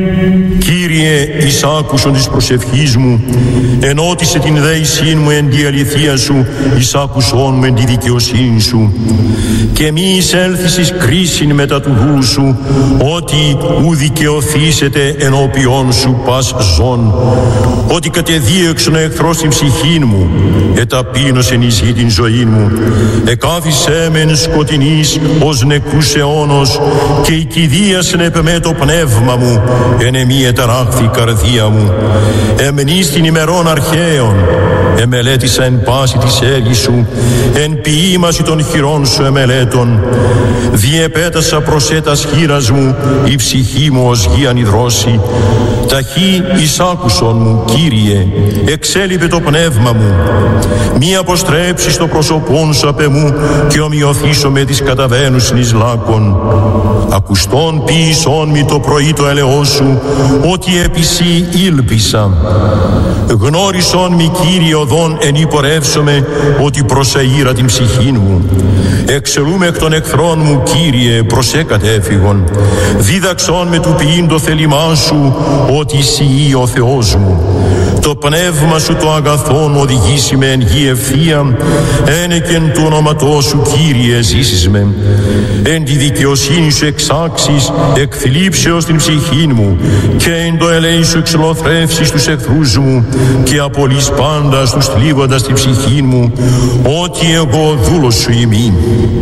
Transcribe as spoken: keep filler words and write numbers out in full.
Κύριε, εις άκουσον της προσευχής μου, ενώτισε την δέησήν μου εν τη αληθεία σου, εις άκουσον μου εν τη δικαιοσύνη σου. Και μη εισέλθεις εις κρίσιν μετά του δούλου σου, ότι ου δικαιωθήσετε ενώπιον σου πας ζών. Ότι κατεδίωξον ο εχθρός την ψυχήν μου, εταπείνωσεν εις γη την ζωή μου. Εκάθισέ με εν σκοτεινής ως νεκρούς αιώνος, και η κηδείασεν επ' με το πνεύμα μου, εν εμή εταράχθη η καρδία μου. Εμνείς την ημερών αρχαίων, εμελέτησα εν πάση της έργης σου, εν ποίημαση των χειρών σου εμελέτων. Διεπέτασα προσέτας χείρας μου, η ψυχή μου ως γη ανιδρώση. Ταχύ εις άκουσον μου, Κύριε, εξέλιπε το πνεύμα μου. Μη αποστρέψεις το πρόσωπόν σου απ' εμού, και ομοιωθήσω με τις καταβαίνουσιν εις λάκων. Ακουστών ποιησόν μη το πρωί το ελαιό σου, ότι επί σοι ήλπισα. Γνώρισον μη, Κύριε, οδόν εν υπορεύσομαι, ότι προσεήρα την ψυχήν μου. Εξελούμε εκ των εχθρών μου, Κύριε, προσέ κατέφυγον. Δίδαξον με του ποιήν το θέλημά σου, ότι εσύ ο Θεός μου. Το πνεύμα σου το αγαθόν οδηγήσει με εν γη ευθεία, ένεκεν του ονόματός σου, Κύριε, ζήσεις με. Εν τη δικαιοσύνη σου εξάξεις, εκθλίψεως την ψυχήν μου, και εν το ελέη σου εξολοθρεύσεις τους εχθρούς μου, και απολύς πάντα στους θλίβοντας την ψυχήν μου, ότι εγώ δούλος σου ημί.